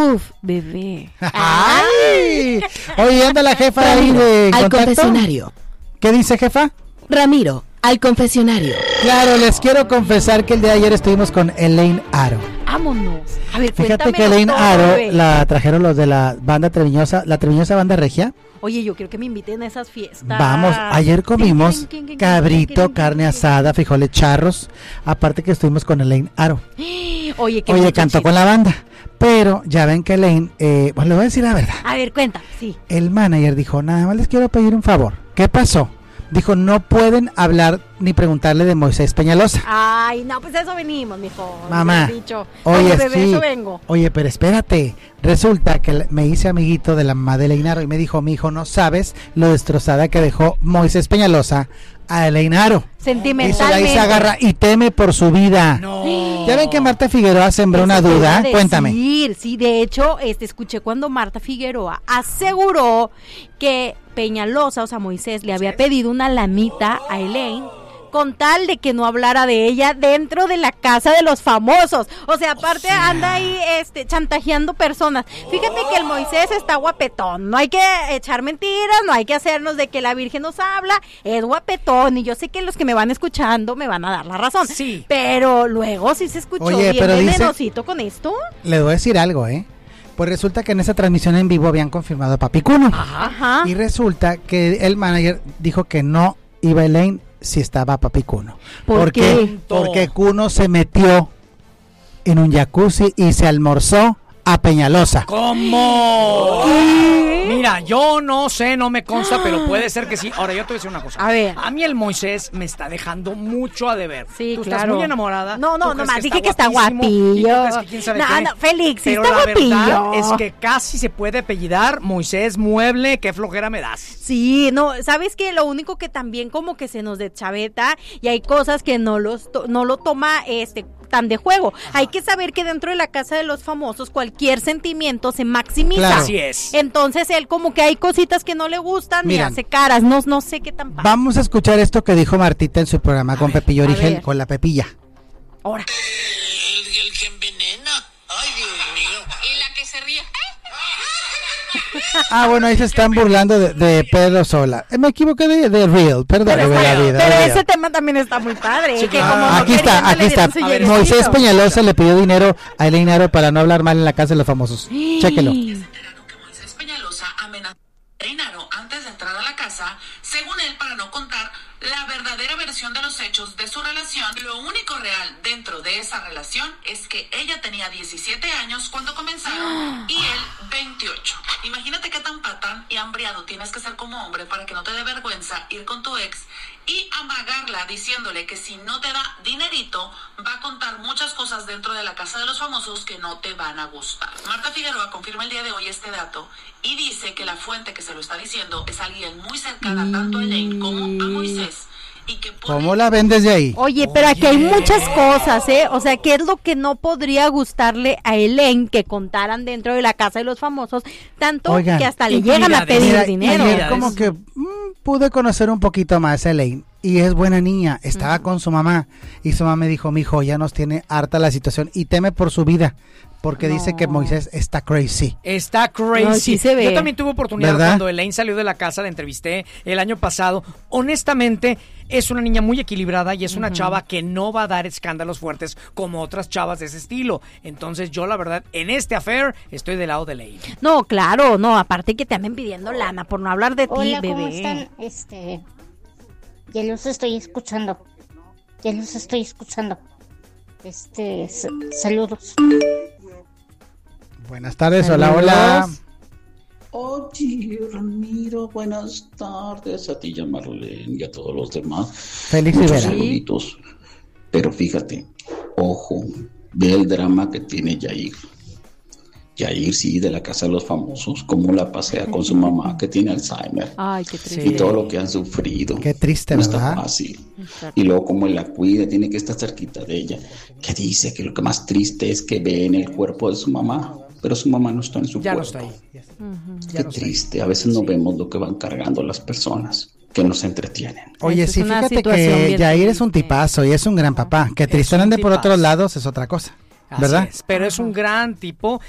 Uf, bebé. ¡Ay! Oye, anda la jefa ahí de Al contacto. confesionario. ¿Qué dice, jefa? Ramiro, al confesionario. Claro, les quiero confesar que el día de ayer estuvimos con Elaine Aro. Vámonos. A ver, Fíjate que cuéntamelo Elaine todo, Aro bebé. la trajeron los de la banda Treviñosa, la Treviñosa Banda Regia. Oye, yo quiero que me inviten a esas fiestas. Vamos, ayer comimos cabrito, carne asada, frijoles charros. Aparte que estuvimos con Elaine Aro. Oye, qué Oye, mucho cantó chisme. con la banda. Pero ya ven que Elaine, pues le voy a decir la verdad. A ver, cuenta, sí. El manager dijo, nada más les quiero pedir un favor. ¿Qué pasó? Dijo, no pueden hablar ni preguntarle de Moisés Peñalosa. Ay, no, pues eso venimos, mijo. Mamá, Me has dicho. oye, bebé, sí. eso vengo. Oye, pero espérate. Resulta que me hice amiguito de la mamá de Elaine Aro y me dijo, mi hijo, no sabes lo destrozada que dejó Moisés Peñalosa a Elaine Aro. Y ahí Sentimentalmente. se agarra y teme por su vida. No. Ya ven que Marta Figueroa sembró una Eso te iba duda. a decir. Cuéntame. Sí, de hecho, escuché cuando Marta Figueroa aseguró que Peñalosa, o sea, Moisés, le había pedido una lanita a Elaine con tal de que no hablara de ella dentro de la casa de los famosos. O sea, aparte anda ahí chantajeando personas. Fíjate que el Moisés está guapetón. No hay que echar mentiras, no hay que hacernos de que la Virgen nos habla. Es guapetón y yo sé que los que me van escuchando me van a dar la razón. Sí. Pero luego sí se escuchó Oye, bien pero dice- venenosito con esto. Le voy a decir algo, Pues resulta que en esa transmisión en vivo habían confirmado a Papi Cuno. Ajá. Y resulta que el manager dijo que no iba Elaine si estaba Papi Cuno. ¿Por qué? Porque Cuno se metió en un jacuzzi y se almorzó a Peñalosa. ¿Cómo? Mira, yo no sé, no me consta, pero puede ser que sí. Ahora, yo te voy a decir una cosa. A ver. A mí el Moisés me está dejando mucho a deber. Sí, Tú claro. estás muy enamorada. No, tú crees nomás dije que está guapísimo, guapillo. y tú crees que quién sabe No, qué. no, Félix, sí Pero está la guapillo. verdad es que casi se puede apellidar Moisés Mueble. Qué flojera me das. Sí, no, ¿sabes qué? Lo único que también como que se nos deschaveta y hay cosas que no lo toma tan de juego. Hay que saber que dentro de la casa de los famosos cualquier sentimiento se maximiza. Claro. Así es. Entonces él como que hay cositas que no le gustan Mira. y hace caras, no sé qué tan padre. Vamos a escuchar esto que dijo Martita en su programa con Pepillo a Origel, ver. con la Pepilla. Ahora. El que envenena. Ay, Dios mío. Y la que se ríe. Ah, bueno, ahí se están burlando de Pedro Sola. Me equivoqué de Real, perdón. Pero, de la vida, pero de ese vida. tema también está muy padre. Sí, que claro. como no Aquí está, queriendo, aquí le está. dieron su A ver, llenecito. Moisés Peñalosa le pidió dinero a Elaine Aro para no hablar mal en la casa de los famosos. Chéquelo. enteraron que Moisés Peñalosa amenazó a Reinaro antes de entrar a la casa, según él, para no contar la verdadera versión de los hechos de su relación. Lo único real dentro de esa relación es que ella tenía 17 años cuando comenzaron y él 28. Imagínate qué tan patán y hambriado tienes que ser como hombre para que no te dé vergüenza ir con tu ex y amagarla diciéndole que si no te da dinerito va a contar muchas cosas dentro de la casa de los famosos que no te van a gustar. Marta Figueroa confirma el día de hoy este dato y dice que la fuente que se lo está diciendo es alguien muy cercana tanto a Elaine como a Moisés y que puede... ¿Cómo la ven desde ahí? Oye, pero aquí hay muchas cosas, O sea, ¿qué es lo que no podría gustarle a Elaine que contaran dentro de la casa de los famosos? Tanto Oigan, que hasta le llegan a pedir Mira, dinero. ayer como que pude conocer un poquito más a Elaine y es buena niña, estaba con su mamá y su mamá me dijo, mijo, ya nos tiene harta la situación y teme por su vida porque dice que Moisés está crazy. Está crazy. No, sí se ve. Yo también tuve oportunidad ¿Verdad? cuando Elaine salió de la casa, la entrevisté el año pasado. Honestamente, es una niña muy equilibrada y es una chava que no va a dar escándalos fuertes como otras chavas de ese estilo. Entonces yo, la verdad, en este affair estoy del lado de Elaine. No, claro, no, aparte que te anden pidiendo lana por no hablar de ti, Hola, bebé. ¿cómo están? Ya los estoy escuchando. Saludos. Buenas tardes, hola, hola. Oye, Ramiro, buenas tardes a ti, ya Marlene, y a todos los demás. Félix Muchos Rivera. saluditos. Pero fíjate, ojo, ve el drama que tiene Yair. Yair, sí, de la casa de los famosos, cómo la pasea con su mamá que tiene Alzheimer. Ay, qué triste. Y todo lo que han sufrido. Qué triste, No ¿verdad? está fácil. Y luego cómo él la cuida, tiene que estar cerquita de ella. Que dice que lo que más triste es que ve en el cuerpo de su mamá, pero su mamá no está en su Ya no cuerpo. está ahí. Qué triste, a veces no vemos lo que van cargando las personas que nos entretienen. Oye, Esa sí, es una fíjate situación que bien Yair es un triste. tipazo y es un gran papá. Que Tristán un ande por tipazo. otros lados es otra cosa, Así ¿verdad? es, pero es un gran tipo